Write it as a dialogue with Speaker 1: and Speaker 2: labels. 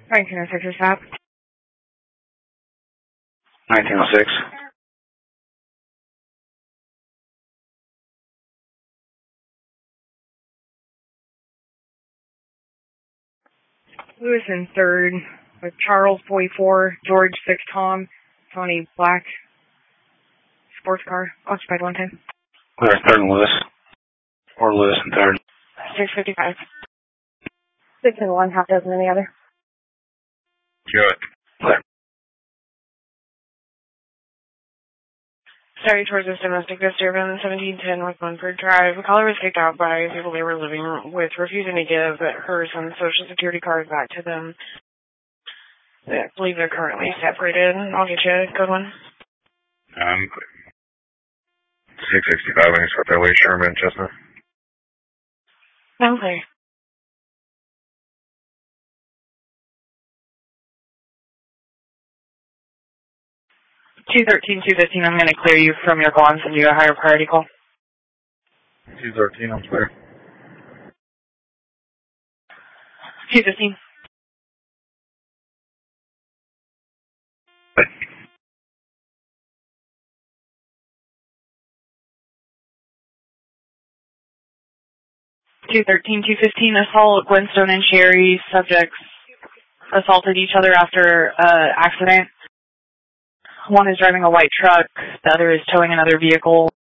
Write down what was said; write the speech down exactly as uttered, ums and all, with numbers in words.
Speaker 1: nineteen oh six is stop.
Speaker 2: nineteen oh six.
Speaker 1: Lewis in third with Charles forty-four, George six Tom, Tony Black, sports car, occupied one ten.
Speaker 2: Clear third and Lewis. Or Lewis in third.
Speaker 1: six fifty-five. Six and one, half dozen in the other.
Speaker 2: Good. Clear.
Speaker 1: Sorry towards this domestic disturbance, seventeen ten West Munford Drive. The caller was kicked out by people they were living with, refusing to give her son's social security card back to them. I believe they're currently separated. I'll get you a good one.
Speaker 2: Um, six sixty-five, I guess, what that way, Sherman, Chestnut.
Speaker 1: Okay. two thirteen, two fifteen, I'm going to clear you from your call and send you a higher priority call.
Speaker 2: two thirteen, I'm clear.
Speaker 1: two fifteen. two thirteen, two fifteen, assault, Gwenstone and Sherry, subjects assaulted each other after uh, accident. One is driving a white truck, the other is towing another vehicle.